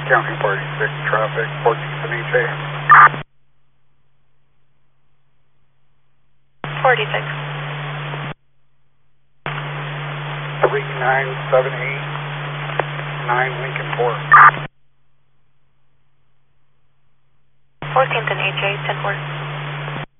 County 46 traffic, 14th and HA. 46. 3978, 9 Lincoln Fork. 14th and HA, 10-4.